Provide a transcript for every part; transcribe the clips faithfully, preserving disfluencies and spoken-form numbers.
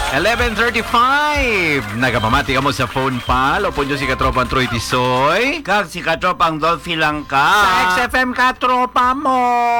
eleven thirty-five. Nagapamati ka mo sa phone pa. Lopon nyo si Katropang Troy Tisoy. Kag si Katropang Dolphy lang ka. Sa X F M Katropa mo.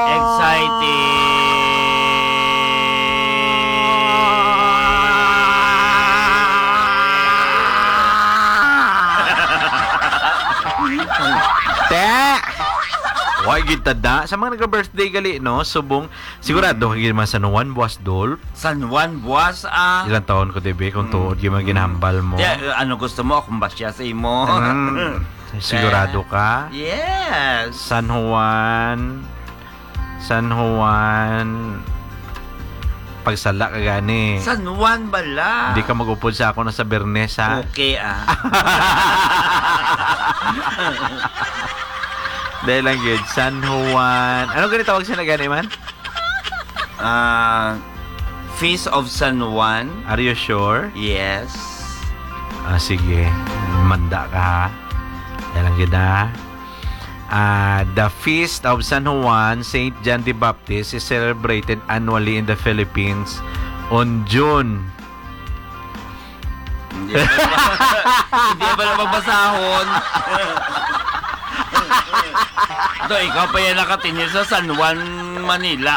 Excited. Te! Why kita da? Sa mga nagka-birthday gali, no? Subong, sigurado kagin man sa Juan Buas Dol. San Juan Buas, ah. Ilang taon ko, dibe? Kung tuod, yung mga ginahambal mo. Yeah, ano gusto mo? Akong basya sa imo. Mm, sigurado ka? Yes. San Juan. San Juan. Pagsala ka gani. San Juan bala. Hindi ka mag-upod sa ako na sa Bernes, ha? Okay, ah. Dahil lang yun, San Juan. Anong ganito tawag sila gani, man? Ah, Feast of San Juan. Are you sure? Yes. Ah, sige. Manda ka, ha? Dahil lang yun, ha? Uh, the Feast of San Juan, Saint John the Baptist, is celebrated annually in the Philippines on June. Hindi ba, hindi ba na magbasahon? Ito, ikaw pa yan nakatingin sa San Juan, Manila.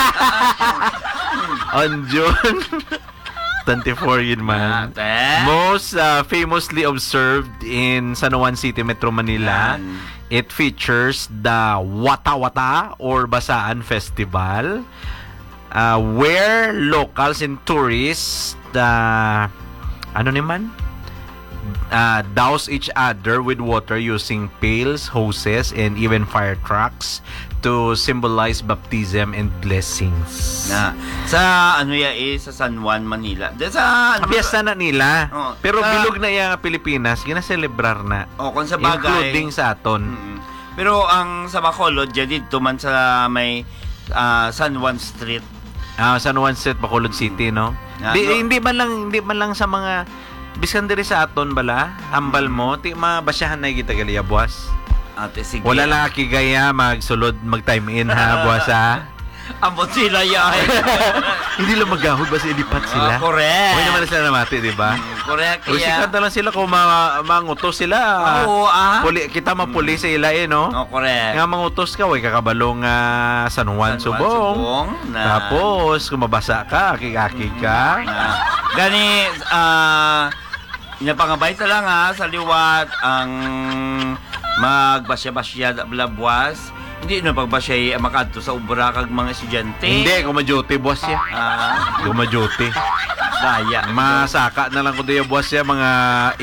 On June twenty-four yun, man. Ate. Most uh, famously observed in San Juan City, Metro Manila. Yan. It features the Wata Wata or Basaan Festival, uh, where locals and tourists, uh, ano naman? Uh, douse each other with water using pails, hoses, and even fire trucks to symbolize baptism and blessings. Na, sa ano ya eh, sa San Juan, Manila. De, sa ano, Piyesta na nila. Oh, pero sa- bilog na yung Pilipinas, gina-celebrar na. O, kung sa bagay. Including sa aton. Mm. Pero ang sa Bacolod, dyan dito man sa may ah, San Juan Street. Ah, San Juan Street, Bacolod City, no? Ah, Di, no. Hindi man lang, hindi man lang sa mga biskan diri sa aton bala, hambal mo, ti mabasyahan na kita gali buwas. Ate, sige. Wala lang kigaya magsulod, mag-time in ha, buwas ha. Ambot sila yan. Hindi lang magahod ba ilipat sila? Ah, correct. Huwag naman na sila namati, di ba? Mm, correct. O sikat na lang sila kung ma mangutos sila. Oo, ah. Puli, kita mapuli sa ila eh, no? Oh, correct. Nga mangutos ka, way kakabalong uh, San Juan, San Juan, Subong. Subong, na- Tapos, kung mabasa ka, akik-akik ka. Ah, gani, ah, inapangabay ta lang ha, sa liwat, ang magbasya-basya blabwas. Hindi na pagbasya makadto sa ubra kag mga estudyante. Hindi, kung ma-duty, boss ya. Ah, Kung ma-duty. daya. Masaka na lang ko diyo, boss ya, mga